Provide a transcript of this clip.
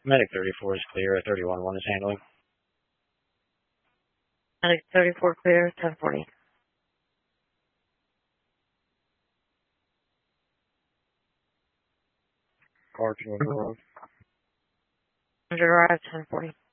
Medic 34 is clear. 31-1 is handling. Medic 34 clear, 1040. Car 2 on the road. 100 arrive, 1040.